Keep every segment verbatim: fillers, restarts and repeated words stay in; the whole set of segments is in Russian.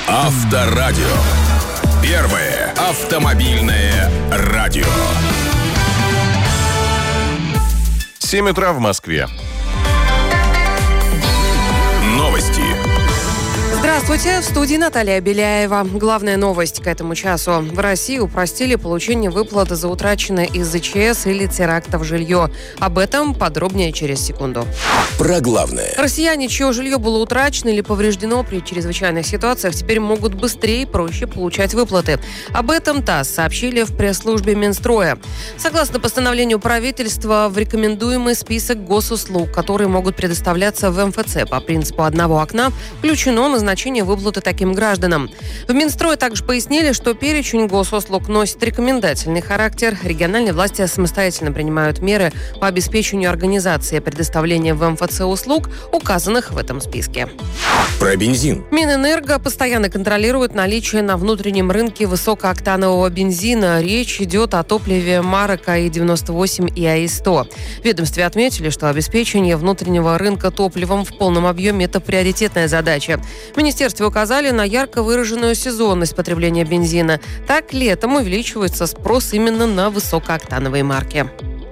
Авторадио. Первое автомобильное радио. семь утра в Москве. Новости. Здравствуйте, в студии Наталья Беляева. Главная новость к этому часу. В России упростили получение выплат за утраченное из-за ЧС или терактов жилье. Об этом подробнее через секунду. Про главное. Россияне, чье жилье было утрачено или повреждено при чрезвычайных ситуациях, теперь могут быстрее и проще получать выплаты. Об этом ТАСС сообщили в пресс-службе Минстроя. Согласно постановлению правительства, в рекомендуемый список госуслуг, которые могут предоставляться в эм эф цэ по принципу одного окна, включено назначение выплаты таким гражданам. В Минстрое также пояснили, что перечень госуслуг носит рекомендательный характер. Региональные власти самостоятельно принимают меры по обеспечению организации предоставления в эм эф цэ услуг, указанных в этом списке. Про бензин. Минэнерго постоянно контролирует наличие на внутреннем рынке высокооктанового бензина. Речь идет о топливе марок эй девяносто восемь и эй сто. В ведомстве отметили, что обеспечение внутреннего рынка топливом в полном объеме – это приоритетная задача. В министерстве указали на ярко выраженную сезонность потребления бензина. Так, летом увеличивается спрос именно на высокооктановые марки.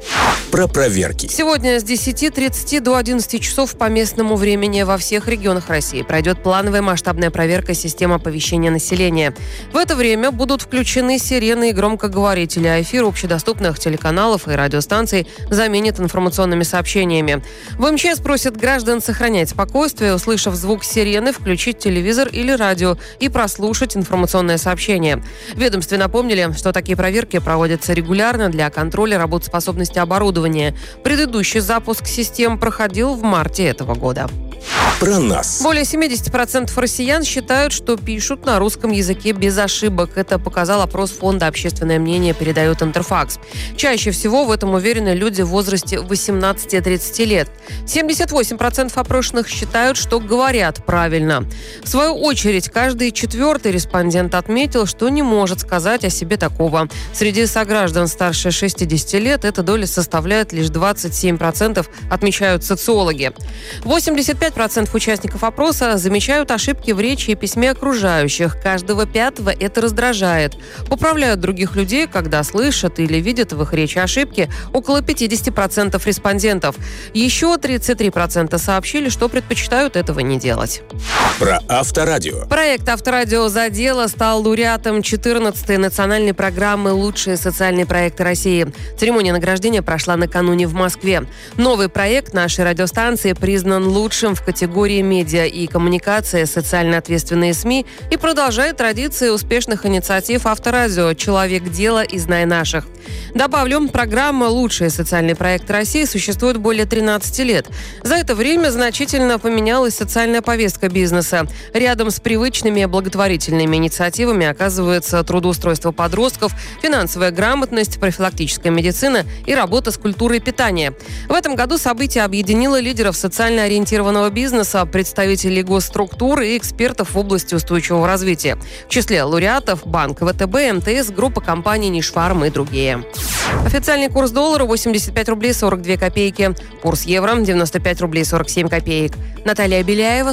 Про проверки. Сегодня с десяти тридцати до одиннадцати часов по местному времени во всех регионах России пройдет плановая масштабная проверка системы оповещения населения. В это время будут включены сирены и громкоговорители, а эфир общедоступных телеканалов и радиостанций заменят информационными сообщениями. В эм че эс просят граждан сохранять спокойствие, услышав звук сирены, включить телевизор или радио и прослушать информационное сообщение. В ведомстве напомнили, что такие проверки проводятся регулярно для контроля работоспособности оборудования. Предыдущий запуск систем проходил в марте этого года. Про нас. Более семьдесят процентов россиян считают, что пишут на русском языке без ошибок. Это показал опрос фонда «Общественное мнение», передает Интерфакс. Чаще всего в этом уверены люди в возрасте восемнадцати тридцати лет. семьдесят восемь процентов опрошенных считают, что говорят правильно. В свою очередь, каждый четвертый респондент отметил, что не может сказать о себе такого. Среди сограждан старше шестидесяти лет эта доля составляет лишь двадцать семь процентов, отмечают социологи. восемьдесят пять процентов участников опроса замечают ошибки в речи и письме окружающих. Каждого пятого это раздражает. Поправляют других людей, когда слышат или видят в их речи ошибки, около пятьдесят процентов респондентов. Еще тридцать три процента сообщили, что предпочитают этого не делать. Про Авторадио. Проект «Авторадио за дело» стал лауреатом четырнадцатой национальной программы «Лучшие социальные проекты России». Церемония награждения прошла накануне в Москве. Новый проект нашей радиостанции признан лучшим в категории медиа и коммуникация, социально ответственные СМИ и продолжает традиции успешных инициатив Авторадио «Человек дела» и «Знай наших». Добавлю, программа «Лучшие социальные проекты России» существует более тринадцати лет. За это время значительно поменялась социальная повестка бизнеса. Рядом с привычными благотворительными инициативами оказывается трудоустройство подростков, финансовая грамотность, профилактическая медицина и работа с культурой питания. В этом году событие объединило лидеров социально ориентированного бизнеса, представителей госструктур и экспертов в области устойчивого развития. В числе лауреатов банк вэ тэ бэ, эм тэ эс, группа компаний «Нишфарм» и другие. Официальный курс доллара восемьдесят пять рублей сорок две копейки. Курс евро девяносто пять рублей сорок семь копеек. Наталья Беляева.